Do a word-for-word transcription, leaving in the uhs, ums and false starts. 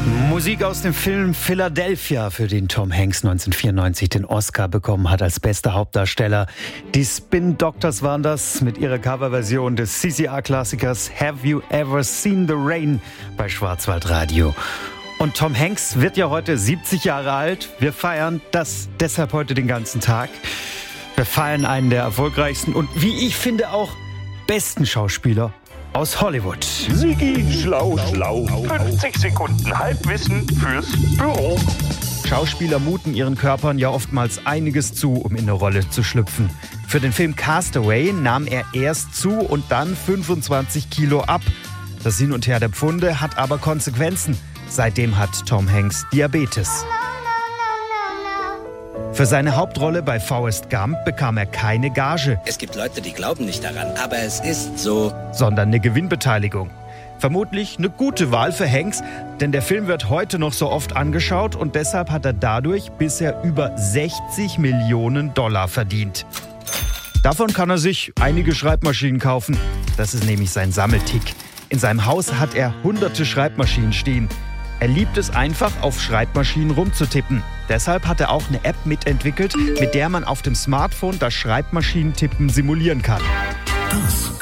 Musik aus dem Film Philadelphia, für den Tom Hanks neunzehnhundertvierundneunzig den Oscar bekommen hat als bester Hauptdarsteller. Die Spin Doctors waren das mit ihrer Coverversion des C C R-Klassikers Have You Ever Seen the Rain bei Schwarzwaldradio. Und Tom Hanks wird ja heute siebzig Jahre alt. Wir feiern das deshalb heute den ganzen Tag. Wir feiern einen der erfolgreichsten und, wie ich finde, auch besten Schauspieler aus Hollywood. Sigi, schlau, schlau. fünfzig Sekunden Halbwissen fürs Büro. Schauspieler muten ihren Körpern ja oftmals einiges zu, um in eine Rolle zu schlüpfen. Für den Film Castaway nahm er erst zu und dann fünfundzwanzig Kilo ab. Das Hin und Her der Pfunde hat aber Konsequenzen. Seitdem hat Tom Hanks Diabetes. Für seine Hauptrolle bei Forrest Gump bekam er keine Gage. Es gibt Leute, die glauben nicht daran, aber es ist so. Sondern eine Gewinnbeteiligung. Vermutlich eine gute Wahl für Hanks, denn der Film wird heute noch so oft angeschaut und deshalb hat er dadurch bisher über sechzig Millionen Dollar verdient. Davon kann er sich einige Schreibmaschinen kaufen. Das ist nämlich sein Sammeltick. In seinem Haus hat er hunderte Schreibmaschinen stehen. Er liebt es einfach, auf Schreibmaschinen rumzutippen. Deshalb hat er auch eine App mitentwickelt, mit der man auf dem Smartphone das Schreibmaschinentippen simulieren kann. Das